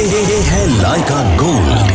है लाइका gold.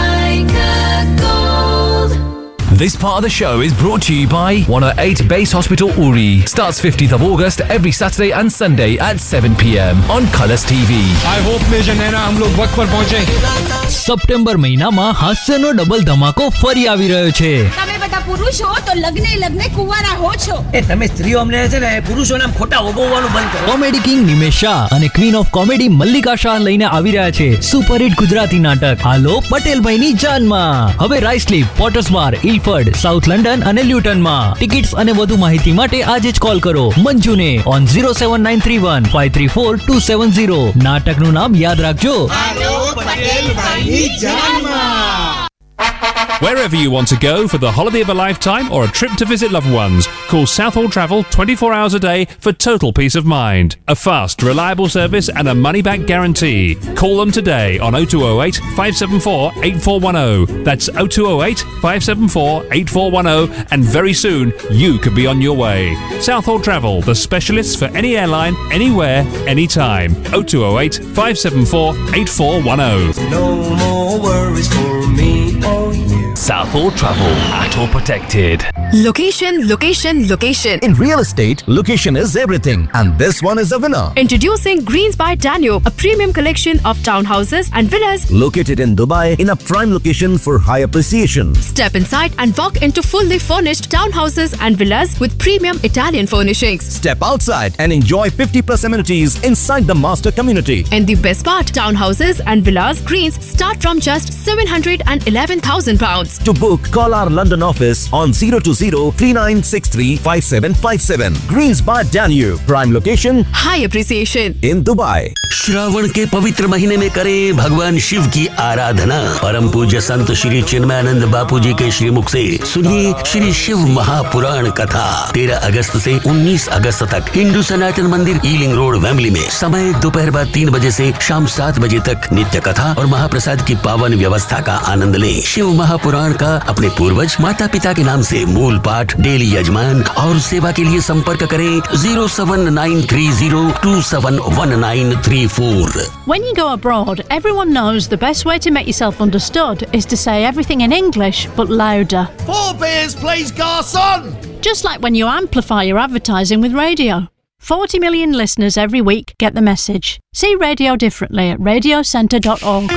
This part of the show is brought to you by 108 Base Hospital Uri. Starts 15th of August every Saturday and Sunday at 7 p.m. on Colours TV. I hope Major Naina हम लोग वक्त पर पहुंचे। September મહિનામાં હાસ્યનો double ધમાકો ફરી આવી રહ્યો છે। તમે બધા પુરુષ હો તો લગ્ને કુંવારા હો છો। એ તમે સ્ત્રીઓ અમને છે ને પુરુષોના ખોટા ઓગવવાનું બંધ કરો। કોમેડી કિંગ નિમેશ શાહ અને queen of comedy Mallika Shah લઈને આવી રહ્યા છે સુપરહિટ ગુજરાતી નાટક હાલો પટેલભાઈની જાનમાં। હવે રાઇસલીપ, પોટર્સ બાર, ઇલફર્ડ, સાઉથ લંડન અને લ્યુટનમાં। ટિકિટ્સ અને વધુ માહિતી માટે આજે જ કોલ કરો મંજુને ઓન 07931 534 270। નાટકનું નામ યાદ રાખજો હાલો પટેલભાઈની જાનમાં। Wherever you want to go for the holiday of a lifetime or a trip to visit loved ones, call Southall Travel 24 hours a day for total peace of mind. A fast, reliable service and a money-back guarantee. Call them today on 0208 574 8410. That's 0208 574 8410 and very soon you could be on your way. Southall Travel, the specialists for any airline, anywhere, anytime. 0208 574 8410. No more worries for me or you. Southall Travel, ATOL protected. Location, location, location. In real estate, location is everything. And this one is a winner. Introducing Greens by Danube, a premium collection of townhouses and villas Located in Dubai in a prime location for high appreciation. Step inside and walk into fully furnished townhouses and villas with premium Italian furnishings. Step outside and enjoy 50+ amenities inside the master community. And the best part, townhouses and villas Greens start from just £711,000. To book, call our London office on 020-3963-5757. Greens by Danube, prime location, High appreciation in Dubai. Shravan के पवित्र महीने में करें भगवान शिव की आराधना। परम पूज्य संत श्री चिन्मयानंद बापू जी के श्रीमुख से सुनिए श्री शिव महापुराण कथा। 13 अगस्त से 19 अगस्त तक हिंदू सनातन मंदिर ईलिंग रोड वेम्बली में। समय दोपहर बाद 3 बजे से शाम 7 बजे तक। नित्य कथा और महाप्रसाद की पावन व्यवस्था का आनंद लें। शिव महापुराण का अपने पूर्वज माता पिता के नाम से मूल पाठ, डेली यजमान और सेवा के लिए संपर्क करें 07930271934। When you go abroad, everyone knows the best way to make yourself understood is to say everything in English but louder. 4 beers, please, garçon! Just like when you amplify your advertising with radio. 40 million listeners every week get the message. See radio differently at radiocentre.org.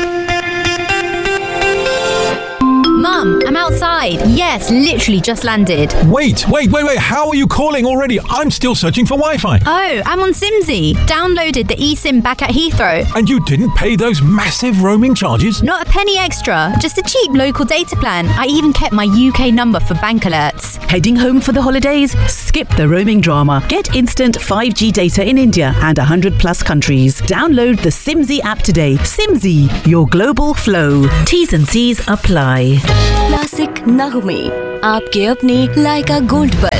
Mum, I'm outside. Yes, literally just landed. Wait. How are you calling already? I'm still searching for Wi-Fi. Oh, I'm on Simsy. Downloaded the eSIM back at Heathrow. And you didn't pay those massive roaming charges? Not a penny extra. Just a cheap local data plan. I even kept my UK number for bank alerts. Heading home for the holidays? Skip the roaming drama. Get instant 5G data in India and 100+ countries. Download the Simsy app today. Simsy, your global flow. T's and C's apply. Classic नगमे आपके अपने लाइका gold पर।